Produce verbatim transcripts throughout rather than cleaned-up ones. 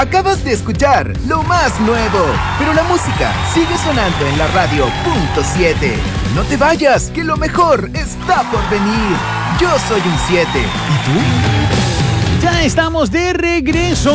Acabas de escuchar lo más nuevo, pero la música sigue sonando en la radio punto siete. No te vayas, que lo mejor está por venir. Yo soy un siete. ¿Y tú? Ya estamos de regreso.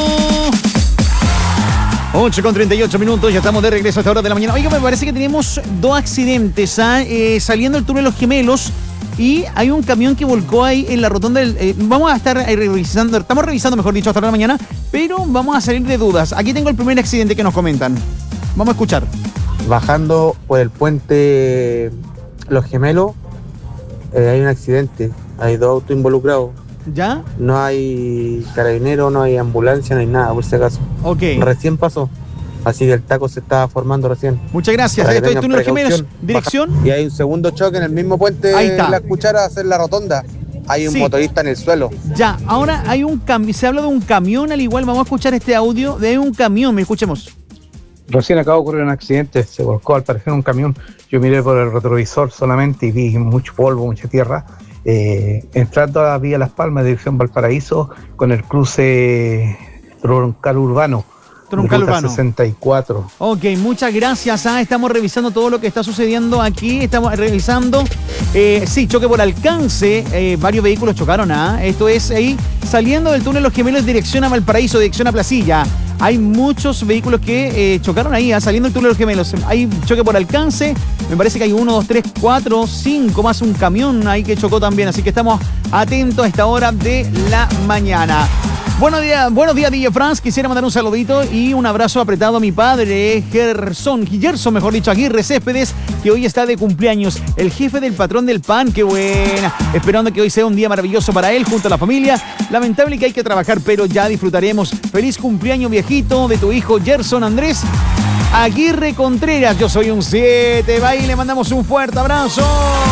ocho con treinta y ocho minutos, ya estamos de regreso a esta hora de la mañana. Oiga, me parece que tenemos dos accidentes, ¿ah? eh, saliendo del túnel Los Gemelos. Y hay un camión que volcó ahí en la rotonda del, eh, vamos a estar eh, revisando, estamos revisando, mejor dicho, hasta la mañana, pero vamos a salir de dudas. Aquí tengo el primer accidente que nos comentan. Vamos a escuchar. Bajando por el puente Los Gemelos, eh, hay un accidente. Hay dos autos involucrados. ¿Ya? No hay carabinero, no hay ambulancia, no hay nada, por si acaso. Ok. Recién pasó. Así que el taco se estaba formando recién. Muchas gracias. Esto es Túnel Los Gemelos. Dirección. Y hay un segundo choque en el mismo puente. Ahí está. La Cuchara, hacer la rotonda. Hay un Sí. motorista en el suelo. Ya, ahora hay un cambio. Se habla de un camión, al igual vamos a escuchar este audio de un camión. Me escuchemos. Recién acaba de ocurrir un accidente, se volcó al parecer un camión. Yo miré por el retrovisor solamente y vi mucho polvo, mucha tierra. Eh, entrando a la vía Las Palmas, dirección Valparaíso, con el cruce troncal urbano. Troncal urbano. sesenta y cuatro. Ok, muchas gracias. Ah, estamos revisando todo lo que está sucediendo aquí. Estamos revisando. Eh, sí, choque por alcance. Eh, varios vehículos chocaron. Ah, esto es ahí saliendo del túnel Los Gemelos, dirección a Valparaíso, dirección a Placilla. Hay muchos vehículos que eh, chocaron ahí, ah, saliendo del túnel Los Gemelos. Hay choque por alcance. Me parece que hay uno, dos, tres, cuatro, cinco, más un camión ahí que chocó también. Así que estamos atentos a esta hora de la mañana. Buenos días, buenos días, D J Franz. Quisiera mandar un saludito y un abrazo apretado a mi padre, Gerson, Gerson, mejor dicho, Aguirre Céspedes, que hoy está de cumpleaños. El jefe del patrón del pan, qué buena. Esperando que hoy sea un día maravilloso para él, junto a la familia. Lamentable que hay que trabajar, pero ya disfrutaremos. Feliz cumpleaños, viejito, de tu hijo Gerson Andrés Aguirre Contreras. Yo soy un siete. Va y le mandamos un fuerte abrazo.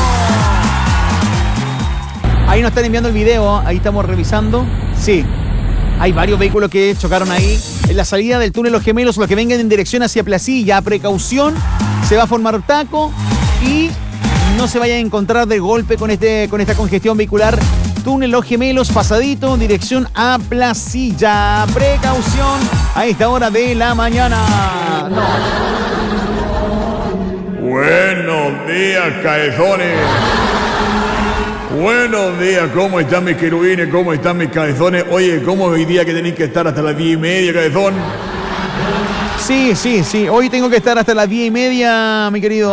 Ahí nos están enviando el video, ahí estamos revisando. Sí. Hay varios vehículos que chocaron ahí en la salida del túnel Los Gemelos, los que vengan en dirección hacia Placilla. Precaución, se va a formar taco y no se vayan a encontrar de golpe con, este, con esta congestión vehicular. Túnel Los Gemelos, pasadito, dirección a Placilla. Precaución a esta hora de la mañana. No. Buenos días, cabezones. Buenos días, ¿cómo están mis querubines? ¿Cómo están mis cabezones? Oye, ¿cómo hoy día que tenéis que estar hasta las diez y media, cabezón? Sí, sí, sí. Hoy tengo que estar hasta las diez y media, mi querido.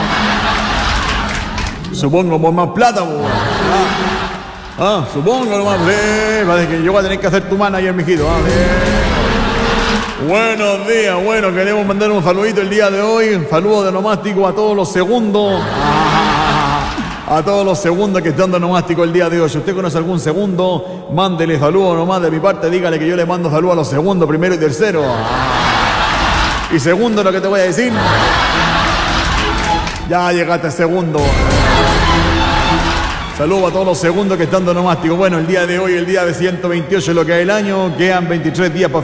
Supongo por más plata, bo. Ah, ah supongo nomás. Eh, parece que yo voy a tener que hacer tu manager, mijito. Ah, eh. Buenos días, bueno, queremos mandar un saludito el día de hoy. Un saludo de nomástico a todos los segundos. A todos los segundos que están dando nomástico el día de hoy. Si usted conoce algún segundo, mándele saludos nomás de mi parte. Dígale que yo le mando saludos a los segundos, primero y tercero. Y segundo, lo que te voy a decir. Ya llegaste segundo. Saludos a todos los segundos que están dando nomástico. Bueno, el día de hoy, el día de ciento veintiocho, lo que es el año. Quedan veintitrés días para